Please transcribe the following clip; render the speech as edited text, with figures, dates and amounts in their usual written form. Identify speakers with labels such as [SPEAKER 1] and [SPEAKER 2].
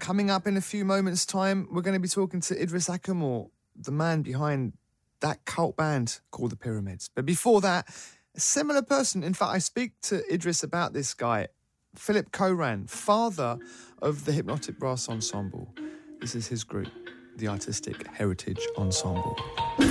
[SPEAKER 1] Coming up in a few moments' time, we're going to be talking to Idris Ackamoor, the man behind that cult band called the Pyramids. But before that, a similar person, in fact, I speak to Idris about this guy, Philip Koran, father of the Hypnotic Brass Ensemble. This is his group, the Artistic Heritage Ensemble.